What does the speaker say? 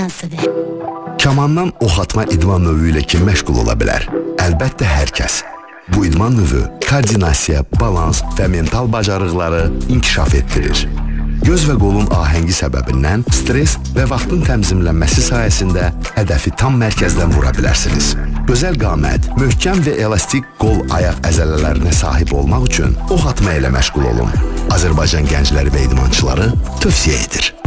Kamandan ox atma idman növü ilə kim məşğul ola bilər? Əlbəttə hər kəs. Bu idman növü koordinasiya, balans və mental bacarıqları inkişaf etdirir. Göz və qolun ahəngi səbəbindən stres və vaxtın tənzimlənməsi sayəsində hədəfi tam mərkəzdən vura bilərsiniz. Gözəl qamət, möhkəm və elastik qol-ayaq əzələlərinə sahib olmaq üçün ox atma ilə məşğul olun. Azərbaycan gəncləri və idmançıları tövsiyə edir.